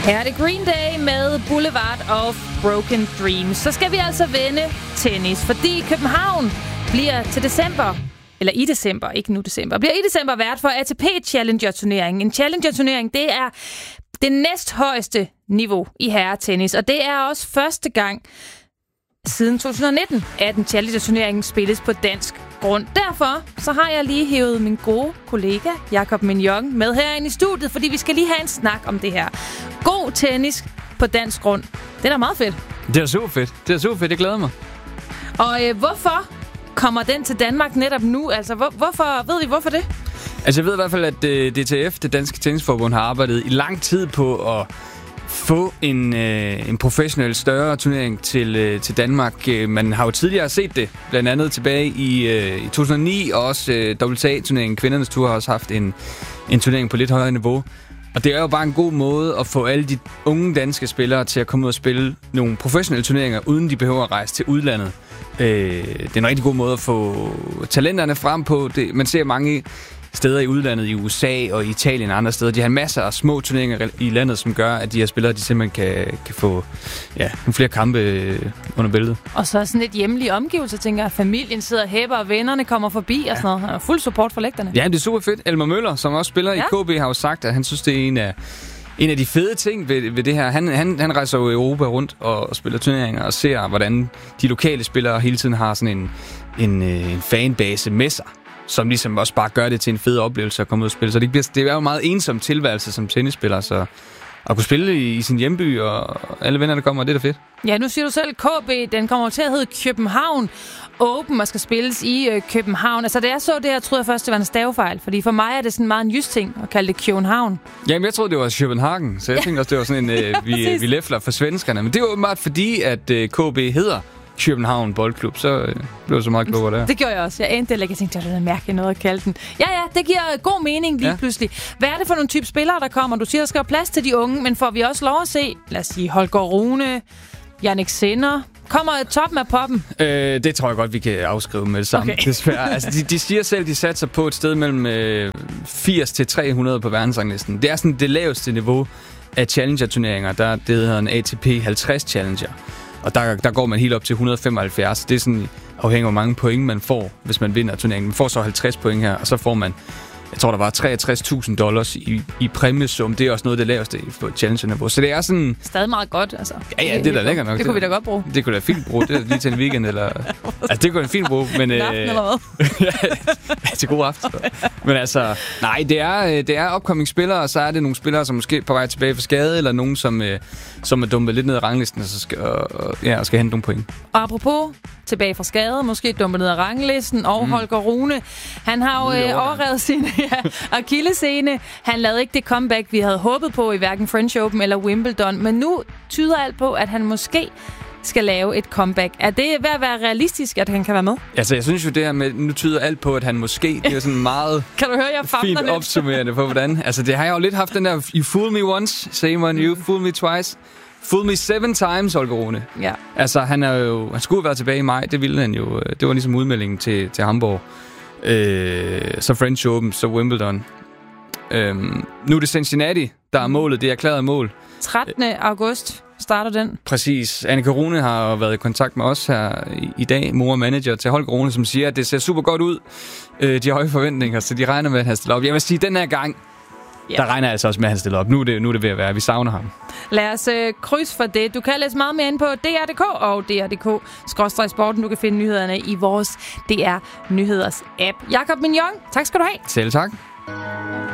Her er det Green Day med Boulevard of Broken Dreams. Så skal vi altså vende tennis, fordi København bliver til december, eller i december, ikke nu december, bliver i december vært for ATP Challenger-turneringen. En Challenger-turnering, det er det næsthøjeste niveau i herretennis, og det er også første gang siden 2019, at en Challenger-turnering spilles på dansk grund. Derfor så har jeg lige hævet min gode kollega Jakob Mignon med herinde i studiet, fordi vi skal lige have en snak om det her. God tennis på dansk grund. Det er da meget fedt. Det er super fedt. Jeg glæder mig. Og hvorfor kommer den til Danmark netop nu? Altså, ved vi hvorfor det? Altså, jeg ved i hvert fald, at DTF, det Danske Tennisforbund, har arbejdet i lang tid på at få en professionel større turnering til Danmark. Man har jo tidligere set det, blandt andet tilbage i 2009, og også WTA-turneringen, kvindernes tur, har også haft en turnering på lidt højere niveau. Og det er jo bare en god måde at få alle de unge danske spillere til at komme ud og spille nogle professionelle turneringer, uden de behøver at rejse til udlandet. Det er en rigtig god måde at få talenterne frem på. Man ser mange steder i udlandet, i USA og i Italien og andre steder. De har masser af små turneringer i landet, som gør, at de her spillere de simpelthen kan få nogle flere kampe under bæltet. Og så sådan et hjemlige omgivelse, tænker jeg. Familien sidder og hæpper, og vennerne kommer forbi og sådan noget. Fuld support for lægterne. Ja, det er super fedt. Elmer Møller, som også spiller i KB, har jo sagt, at han synes, det er en af de fede ting ved det her. Han rejser jo Europa rundt og spiller turneringer og ser, hvordan de lokale spillere hele tiden har sådan en fanbase med sig, som ligesom også bare gør det til en fed oplevelse at komme ud og spille. Så det er jo en meget ensom tilværelse som tennisspiller, så at kunne spille i sin hjemby, og alle venner, der kommer, det er da fedt. Ja, nu siger du selv, KB, den kommer til at hedde København Open, og skal spilles i København. Altså, da jeg så det her, troede jeg først, det var en stavefejl, fordi for mig er det sådan meget en jysk ting at kalde det København. Jamen, jeg troede, det var København, så jeg tænkte også, det var sådan en, vi læfler for svenskerne. Men det var åbenbart fordi, at KB hedder København Boldklub, så blev jeg så meget klogere der. Det gjorde jeg også. Jeg endte eller ikke. Jeg tænkte, det er mærkeligt noget at kalde den. Ja, det giver god mening lige pludselig. Hvad er det for nogle type spillere, der kommer? Du siger, der skal være plads til de unge, men får vi også lov at se, lad os sige, Holger Rune, Jannik Sinner? Kommer toppen af poppen? Det tror jeg godt, vi kan afskrive med det samme. Okay. Desværre. Altså, de siger selv, de satser på et sted mellem 80 til 300 på verdensranglisten. Det er sådan det laveste niveau af Challenger-turneringer. Det hedder en ATP 50 Challenger. Og der går man helt op til 175. Det er sådan, afhængig af hvor mange point man får, hvis man vinder turneringen. Man får så 50 point her, og så får man, jeg tror, der var $63,000 i præmiesum. Det er også noget af det laveste på Challenger-niveau. Så det er sådan... Stadig meget godt, altså. Ja, det er da lækkert nok. Det kunne vi da godt bruge. Det kunne da fint bruge. Det er lige til en weekend, eller... Altså, det kunne da fint bruge, men... En aften eller hvad? Ja, til god aften. Men altså, nej, det er upcoming spillere, og så er det nogle spillere, som måske er på vej tilbage fra skade, eller nogen, som er dumpet lidt ned ad ranglisten, og så skal hente nogle point. Og apropos tilbage fra skade, måske dumpet ned ad ranglisten, og Holger Rune, han har jo overrevet sin akillessene. Han lavede ikke det comeback, vi havde håbet på i hverken French Open eller Wimbledon, men nu tyder alt på, at han måske skal lave et comeback. Er det ved at være realistisk, at han kan være med? Altså, jeg synes jo, det her med, nu tyder alt på, at han måske, det er sådan meget kan du høre, jeg fint lidt opsummerende på, hvordan. Altså, det har jeg jo lidt haft den der, you fool me once, same one, you fool me twice. Fool me 7 times, Holger Rune. Ja. Altså, han skulle være tilbage i maj, det ville han jo. Det var ligesom udmeldingen til Hamburg. Så French Open, så Wimbledon. Nu er det Cincinnati, der er målet, det er erklæret mål. 13. august starter den. Præcis. Annika Rune har været i kontakt med os her i dag, mor og manager til Holger Rune, som siger, at det ser super godt ud. De har høje forventninger, så de regner med, at han stiller op. Jeg vil sige, den her gang, der regner jeg altså også med, at han stiller op. Nu er det ved at være. Vi savner ham. Lad os krydse for det. Du kan læse meget mere ind på DR.dk og DR.dk/sporten. Du kan finde nyhederne i vores DR Nyheders app. Jakob Mignon, tak skal du have. Selv tak.